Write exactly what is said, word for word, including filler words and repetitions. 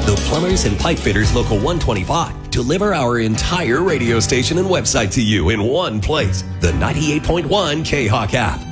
The Plumbers and Pipe Fitters Local one twenty-five deliver our entire radio station and website to you in one place. The ninety-eight point one K-Hawk app.